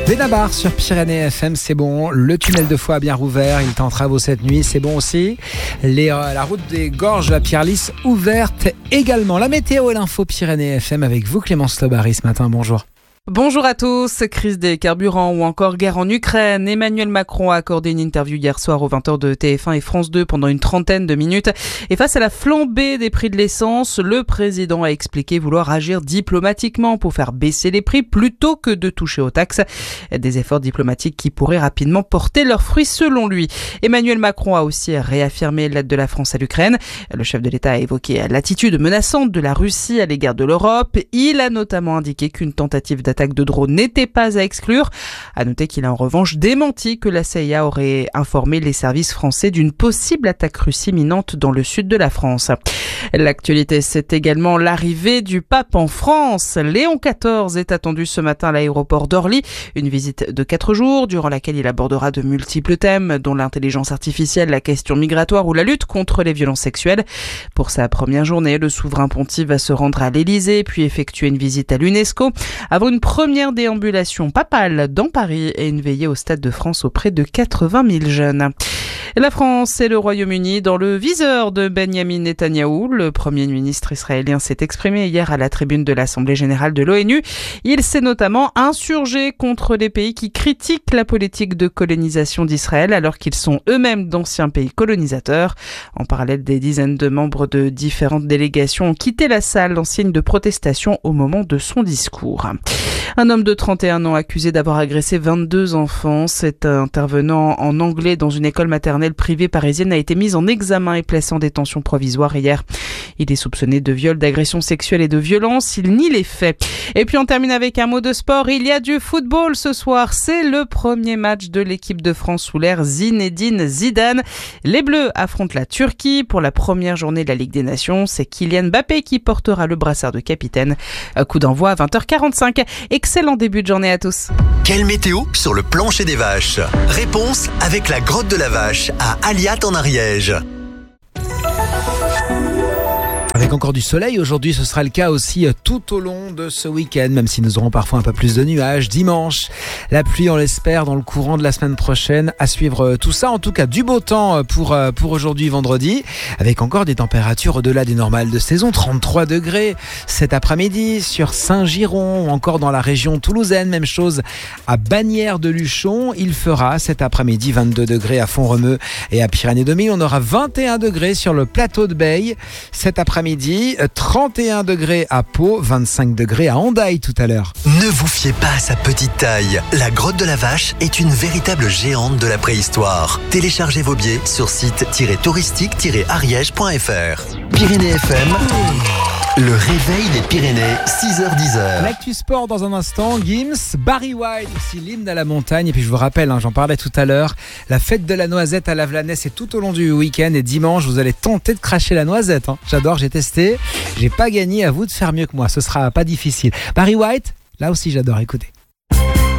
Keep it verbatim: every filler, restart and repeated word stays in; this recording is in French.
Benabar sur Pyrénées F M, c'est bon. Le tunnel de Foix a bien rouvert, il est en travaux cette nuit, c'est bon aussi. Les, euh, la route des Gorges à Pierre-Lys ouverte également. La météo et l'info Pyrénées F M avec vous Clémence Lobary ce matin, bonjour. Bonjour à tous. Crise des carburants ou encore guerre en Ukraine. Emmanuel Macron a accordé une interview hier soir aux vingt heures de T F un et France deux pendant une trentaine de minutes. Et face à la flambée des prix de l'essence, le président a expliqué vouloir agir diplomatiquement pour faire baisser les prix plutôt que de toucher aux taxes. Des efforts diplomatiques qui pourraient rapidement porter leurs fruits selon lui. Emmanuel Macron a aussi réaffirmé l'aide de la France à l'Ukraine. Le chef de l'État a évoqué l'attitude menaçante de la Russie à l'égard de l'Europe. Il a notamment indiqué qu'une tentative d'attaque L'attaque de drone n'était pas à exclure. À noter qu'il a en revanche démenti que la C I A aurait informé les services français d'une possible attaque russe imminente dans le sud de la France. L'actualité, c'est également l'arrivée du pape en France. Léon quatorze est attendu ce matin à l'aéroport d'Orly. Une visite de quatre jours durant laquelle il abordera de multiples thèmes, dont l'intelligence artificielle, la question migratoire ou la lutte contre les violences sexuelles. Pour sa première journée, le souverain pontife va se rendre à l'Élysée puis effectuer une visite à l'UNESCO avant une première déambulation papale dans Paris et une veillée au Stade de France auprès de quatre-vingt mille jeunes. La France et le Royaume-Uni dans le viseur de Benyamin Netanyahou. Le Premier ministre israélien s'est exprimé hier à la tribune de l'Assemblée générale de l'ONU. Il s'est notamment insurgé contre les pays qui critiquent la politique de colonisation d'Israël alors qu'ils sont eux-mêmes d'anciens pays colonisateurs. En parallèle, des dizaines de membres de différentes délégations ont quitté la salle en signe de protestation au moment de son discours. Un homme de trente et un ans accusé d'avoir agressé vingt-deux enfants. Cet intervenant en anglais dans une école maternelle privée parisienne a été mis en examen et placé en détention provisoire hier. Il est soupçonné de viol, d'agression sexuelle et de violence. Il nie les faits. Et puis on termine avec un mot de sport. Il y a du football ce soir. C'est le premier match de l'équipe de France sous l'ère Zinedine Zidane. Les Bleus affrontent la Turquie pour la première journée de la Ligue des Nations. C'est Kylian Mbappé qui portera le brassard de capitaine. Coup d'envoi à vingt heures quarante-cinq. Excellent début de journée à tous. Quelle météo sur le plancher des vaches? Réponse avec la grotte de la vache à Aliat en Ariège. Avec encore du soleil, aujourd'hui ce sera le cas aussi tout au long de ce week-end, même si nous aurons parfois un peu plus de nuages. Dimanche, la pluie on l'espère dans le courant de la semaine prochaine. À suivre tout ça, en tout cas du beau temps pour, pour aujourd'hui vendredi, avec encore des températures au-delà des normales de saison. trente-trois degrés cet après-midi sur Saint-Giron ou encore dans la région toulousaine. Même chose à Bagnères-de-Luchon. Il fera cet après-midi vingt-deux degrés à Font-Romeu et à Pyrénées-de-Mille. On aura vingt et un degrés sur le plateau de Beille cet après-midi. Midi, trente et un degrés à Pau, vingt-cinq degrés à Hendaye tout à l'heure. Ne vous fiez pas à sa petite taille. La grotte de la vache est une véritable géante de la préhistoire. Téléchargez vos billets sur site touristique tiret ariège point f r. Pyrénées F M, le réveil des Pyrénées, six heures dix. L'actu sport dans un instant, Gims, Barry White, aussi l'hymne à la montagne. Et puis je vous rappelle, hein, j'en parlais tout à l'heure, la fête de la noisette à Lavelanet, c'est tout au long du week-end. Et dimanche, vous allez tenter de cracher la noisette. Hein. J'adore, j'ai testé. J'ai pas gagné, à vous de faire mieux que moi. Ce sera pas difficile. Barry White, là aussi j'adore, écoutez.